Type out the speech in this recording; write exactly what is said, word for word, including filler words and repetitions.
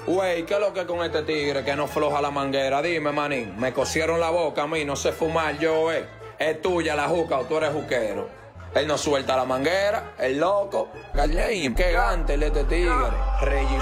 Güey, ¿qué es lo que con este tigre que no floja la manguera? Dime, manín, me cosieron la boca a mí, no sé fumar yo, eh. Es tuya la juca o tú eres juquero. Él no suelta la manguera, el loco. Gallein, qué gante el este tigre. Rey